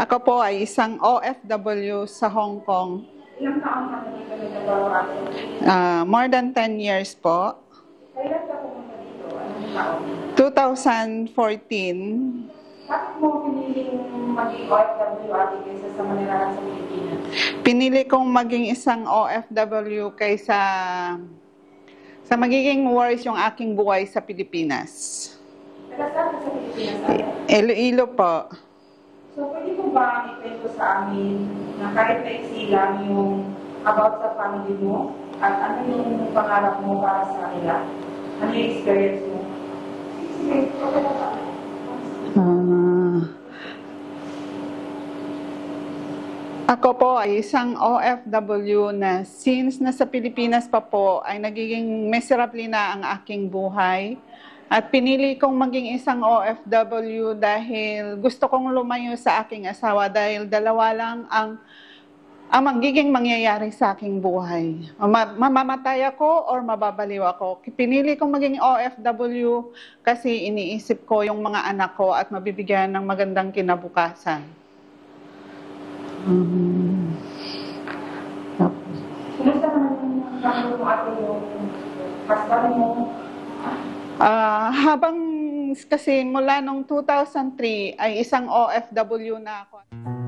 Ako po ay isang OFW sa Hong Kong. Ilang taon ka na dito nagtrabaho? More than 10 years po. Kailan ka pumunta dito? Anong taon? 2014. Bakit mo piniling maging OFW ate kaysa sa manirahan sa Pilipinas? Pinili kong maging isang OFW kaysa sa magiging worse yung aking buhay sa Pilipinas. Taga saan ka sa Pilipinas ate? Iloilo po. So, pwede mo ba ikwento sa amin na kahit maiksi lang yung about sa family mo at ano yung pangarap mo para sa kanila? Ano yung experience mo? Sige, okay na ba? Ako po ay isang OFW na since nasa Pilipinas pa po ay nagiging miserable na ang aking buhay. At pinili kong maging isang OFW dahil gusto kong lumayo sa aking asawa dahil dalawa lang ang magiging mangyayari sa aking buhay. Mamamatay ako or mababaliw ako. Pinili kong maging OFW kasi iniisip ko yung mga anak ko at mabibigyan ng magandang kinabukasan. Kumusta naman yung family mo ate yung husband mo? Habang kasi mula noong 2003 ay isang OFW na ako.